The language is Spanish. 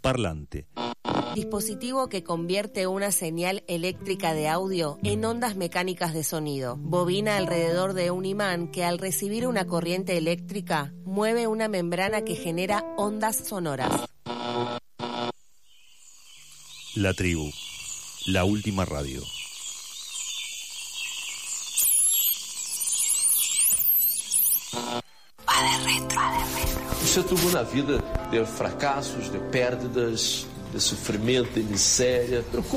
Parlante. Dispositivo que convierte una señal eléctrica de audio en ondas mecánicas de sonido. Bobina alrededor de un imán que al recibir una corriente eléctrica mueve una membrana que genera ondas sonoras. La Tribu, la última radio. Você tuvo na vida de fracassos, de pérdidas, de sofrimento, de miséria.